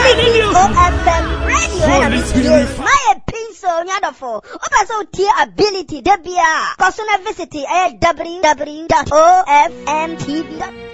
OFM radio and my pencil nyadofo. Opa so tier ability debia. Personal visit www.ofmtv.com.